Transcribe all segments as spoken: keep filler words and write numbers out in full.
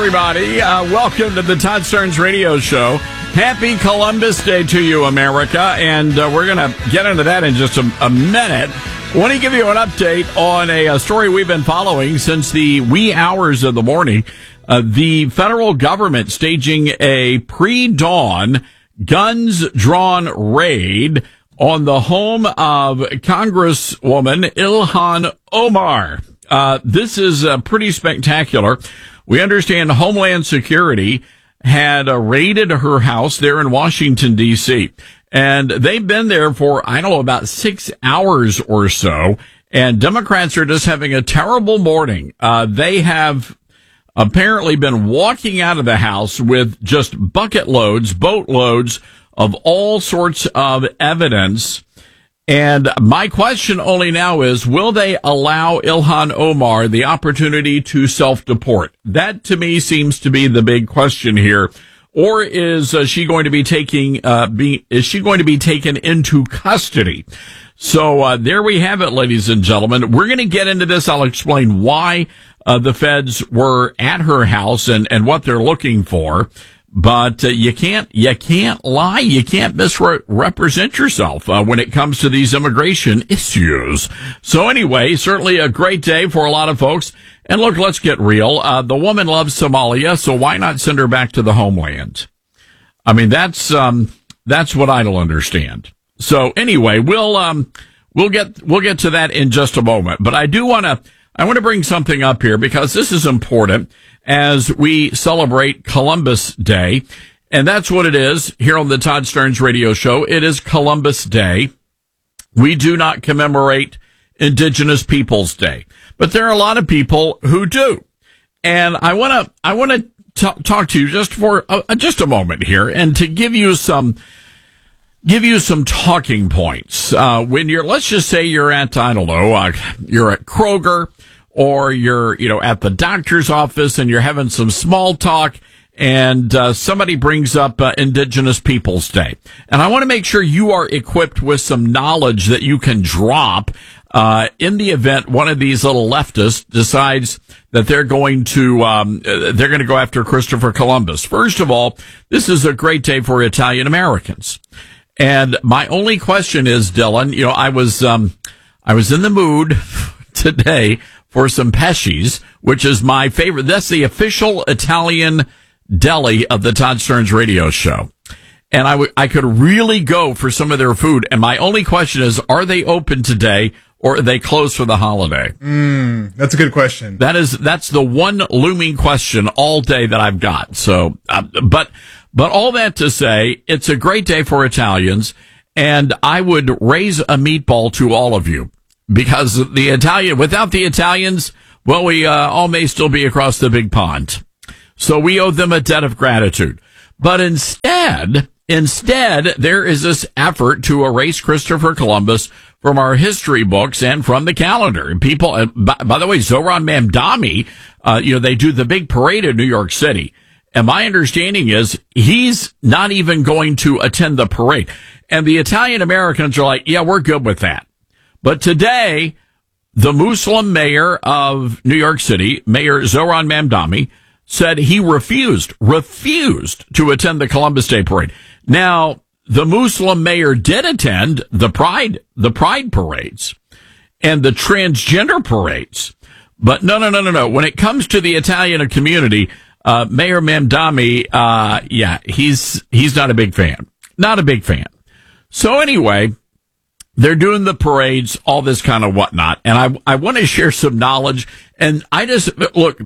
everybody. Uh, welcome to the Todd Starnes Radio Show. Happy Columbus Day to you, America. And uh, we're going to get into that in just a, a minute. I want to give you an update on a, a story we've been following since the wee hours of the morning. Uh, the federal government staging a pre-dawn guns-drawn raid on the home of Congresswoman Ilhan Omar. Uh, this is uh, pretty spectacular. We understand Homeland Security had uh, raided her house there in Washington, D C, and they've been there for, I don't know, about six hours or so, and Democrats are just having a terrible morning. Uh, they have apparently been walking out of the house with just bucket loads, boat loads of all sorts of evidence. And my question only now is, will they allow Ilhan Omar the opportunity to self-deport? That, to me, seems to be the big question here. Or is uh, she going to be taking, uh, be, is she going to be taken into custody? So, uh, there we have it, ladies and gentlemen. We're going to get into this. I'll explain why, uh, the feds were at her house and, and what they're looking for. But uh, you can't, you can't lie. You can't misrepresent yourself uh, when it comes to these immigration issues. So anyway, certainly a great day for a lot of folks. And look, let's get real. Uh, the woman loves Somalia, so why not send her back to the homeland? I mean, that's, um, that's what I don't understand. So anyway, we'll, um, we'll get, we'll get to that in just a moment. But I do want to, I want to bring something up here because this is important as we celebrate Columbus Day. And that's what it is here on the Todd Starnes Radio Show. It is Columbus Day. We do not commemorate Indigenous Peoples Day, but there are a lot of people who do. And I want to, I want to talk to you just for a, just a moment here and to give you some, give you some talking points. Uh, when you're, let's just say you're at, I don't know, uh, you're at Kroger, or you're, you know, at the doctor's office and you're having some small talk and uh, somebody brings up uh, Indigenous Peoples Day. And I want to make sure you are equipped with some knowledge that you can drop uh, in the event one of these little leftists decides that they're going to, um, they're going to go after Christopher Columbus. First of all, this is a great day for Italian Americans. And my only question is, Dylan, you know, I was, um, I was in the mood today for some pesces, which is my favorite. That's the official Italian deli of the Todd Starnes Radio Show. And I, w- I could really go for some of their food. And my only question is, are they open today or are they closed for the holiday? Mm, that's a good question. That is, that's the one looming question all day that I've got. So, uh, but, but all that to say, it's a great day for Italians. And I would raise a meatball to all of you. Because the Italian, without the Italians, well, we uh, all may still be across the big pond. So we owe them a debt of gratitude. But instead, instead, there is this effort to erase Christopher Columbus from our history books and from the calendar. And people, uh, by, by the way, Zohran Mamdani, uh, you know, they do the big parade in New York City. And my understanding is he's not even going to attend the parade. And the Italian Americans are like, yeah, we're good with that. But today, the Muslim mayor of New York City, Mayor Zohran Mamdani, said he refused, refused to attend the Columbus Day parade. Now, the Muslim mayor did attend the Pride, the Pride parades and the transgender parades. But no, no, no, no, no. When it comes to the Italian community, uh, Mayor Mamdani, uh, yeah, he's, he's not a big fan. Not a big fan. So anyway, they're doing the parades, all this kind of whatnot. And I, I want to share some knowledge. And I just, look,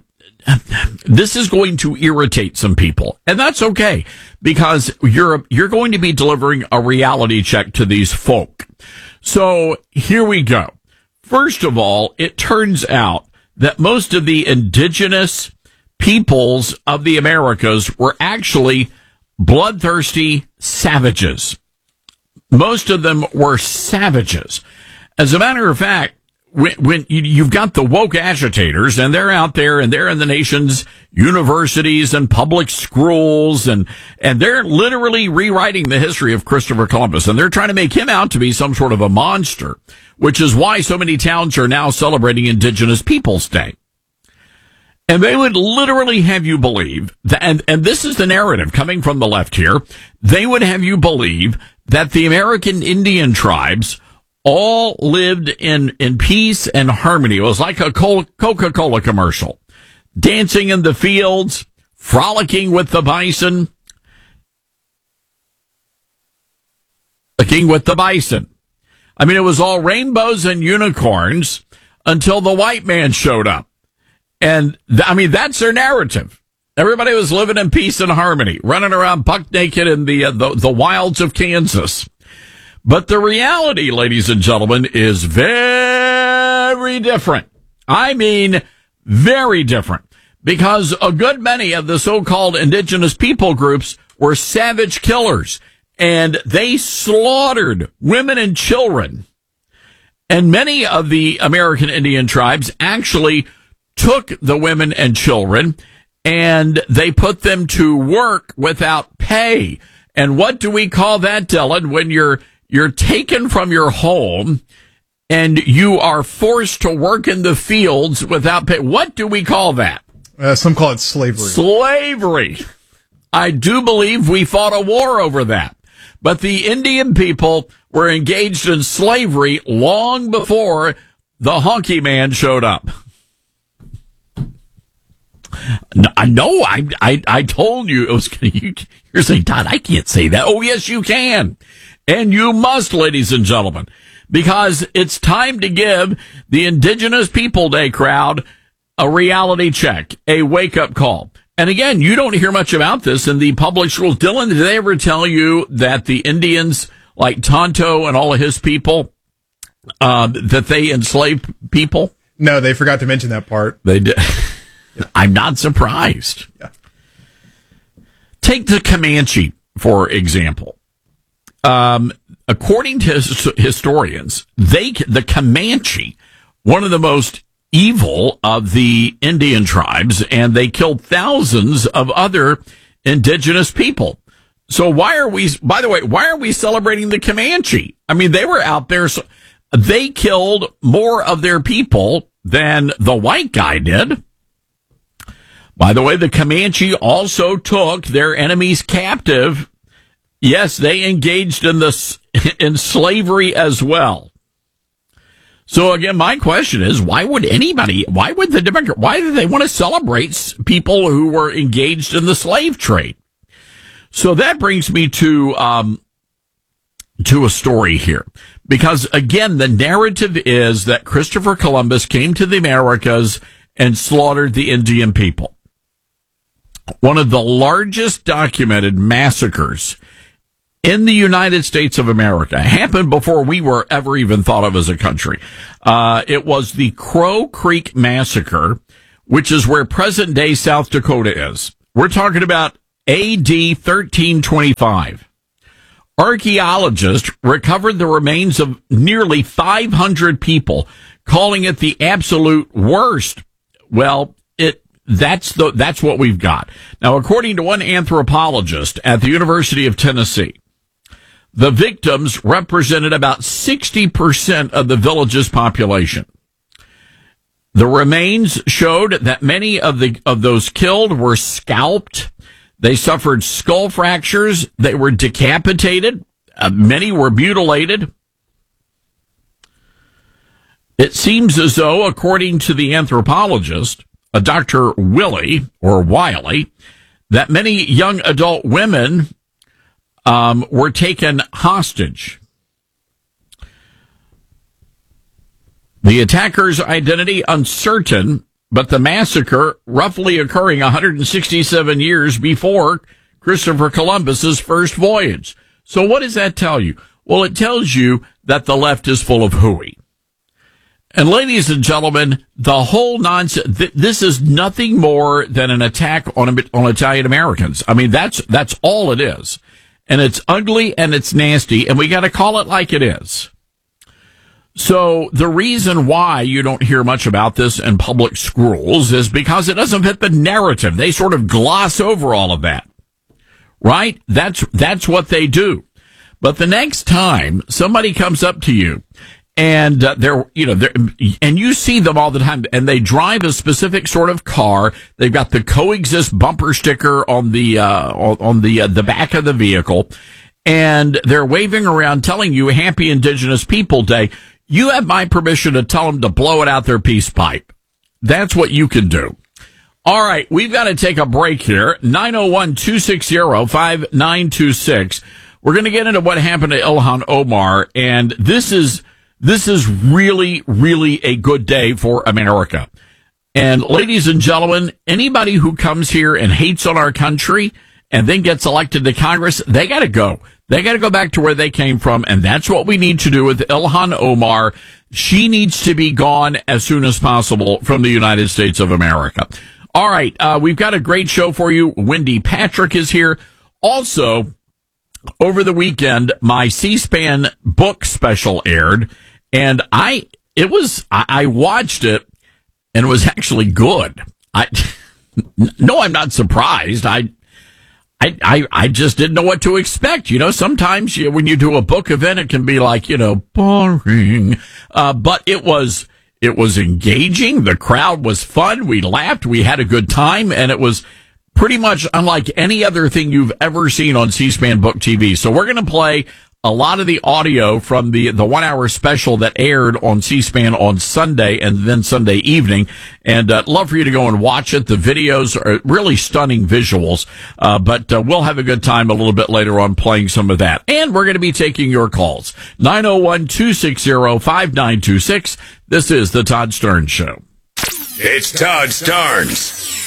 this is going to irritate some people. And that's okay, because you're, you're going to be delivering a reality check to these folk. So here we go. First of all, it turns out that most of the indigenous peoples of the Americas were actually bloodthirsty savages. Most of them were savages. As a matter of fact, when, when you've got the woke agitators and they're out there and they're in the nation's universities and public schools and, and they're literally rewriting the history of Christopher Columbus, and they're trying to make him out to be some sort of a monster, which is why so many towns are now celebrating Indigenous Peoples Day. And they would literally have you believe that, and, and this is the narrative coming from the left here, they would have you believe that the American Indian tribes all lived in, in peace and harmony. It was like a Coca-Cola commercial. Dancing in the fields, frolicking with the bison, frolicking with the bison. I mean, it was all rainbows and unicorns until the white man showed up. And, th- I mean, that's their narrative. Everybody was living in peace and harmony, running around buck naked in the, uh, the, the wilds of Kansas. But the reality, ladies and gentlemen, is very different. I mean, very different. Because a good many of the so-called indigenous people groups were savage killers. And they slaughtered women and children. And many of the American Indian tribes actually took the women and children and they put them to work without pay. And what do we call that, Dylan, when you're you're taken from your home and you are forced to work in the fields without pay? What do we call that? Uh, some call it slavery. Slavery. I do believe we fought a war over that. But the Indian people were engaged in slavery long before the honky man showed up. No, I, I, I told you it was. You, you're saying, Todd, I can't say that. Oh, yes, you can. And you must, ladies and gentlemen, because it's time to give the Indigenous People Day crowd a reality check, a wake-up call. And again, you don't hear much about this in the public schools. Dylan, did they ever tell you that the Indians, like Tonto and all of his people, uh, that they enslaved people? No, they forgot to mention that part. They did. I'm not surprised. Yeah. Take the Comanche, for example. Um, according to his, historians, they the Comanche, one of the most evil of the Indian tribes, and they killed thousands of other indigenous people. So why are we, by the way, why are we celebrating the Comanche? I mean, they were out there, so they killed more of their people than the white guy did. By the way, the Comanche also took their enemies captive. Yes, they engaged in this, in slavery as well. So again, my question is, why would anybody, why would the Democrat, why do they want to celebrate people who were engaged in the slave trade? So that brings me to, um, to a story here. Because again, the narrative is that Christopher Columbus came to the Americas and slaughtered the Indian people. One of the largest documented massacres in the United States of America happened before we were ever even thought of as a country. Uh, it was the Crow Creek Massacre, which is where present-day South Dakota is. We're talking about A D thirteen twenty-five. Archaeologists recovered the remains of nearly five hundred people, calling it the absolute worst. Well, it that's the that's what we've got. Now, according to one anthropologist at the University of Tennessee, the victims represented about sixty percent of the village's population. The remains showed that many of the of those killed were scalped. They suffered skull fractures. They were decapitated. Uh, many were mutilated. It seems as though, according to the anthropologist, a Doctor Willie, or Wiley, that many young adult women um, were taken hostage. The attacker's identity uncertain, but the massacre roughly occurring one hundred sixty-seven years before Christopher Columbus's first voyage. So what does that tell you? Well, it tells you that the left is full of hooey. And ladies and gentlemen, the whole nonsense, th- this is nothing more than an attack on, on Italian Americans. I mean, that's, that's all it is. And it's ugly and it's nasty, and we got to call it like it is. So the reason why you don't hear much about this in public schools is because it doesn't fit the narrative. They sort of gloss over all of that. Right? That's, that's what they do. But the next time somebody comes up to you And uh, they're, you know, they're, and you see them all the time, and they drive a specific sort of car. They've got the coexist bumper sticker on the, uh, on the, uh, the back of the vehicle. And they're waving around telling you Happy Indigenous People Day. You have my permission to tell them to blow it out their peace pipe. That's what you can do. All right. We've got to take a break here. nine oh one, two six zero, five nine two six. We're going to get into what happened to Ilhan Omar. And this is, This is really, really a good day for America. And ladies and gentlemen, anybody who comes here and hates on our country and then gets elected to Congress, they got to go. They got to go back to where they came from. And that's what we need to do with Ilhan Omar. She needs to be gone as soon as possible from the United States of America. All right. Uh, we've got a great show for you. Wendy Patrick is here. Also, over the weekend, my C-SPAN book special aired. And I, it was, I, I watched it, and it was actually good. I, no, I'm not surprised. I, I, I, I just didn't know what to expect. You know, sometimes you, when you do a book event, it can be like, you know, boring. Uh, but it was, it was engaging. The crowd was fun. We laughed. We had a good time, and it was pretty much unlike any other thing you've ever seen on C-SPAN Book T V. So we're going to play a lot of the audio from the, the one hour special that aired on C-SPAN on Sunday and then Sunday evening. And, uh, love for you to go and watch it. The videos are really stunning visuals. Uh, but, uh, we'll have a good time a little bit later on playing some of that. And we're going to be taking your calls. nine oh one, two six zero, five nine two six. This is the Todd Starnes Show. It's Todd Starnes.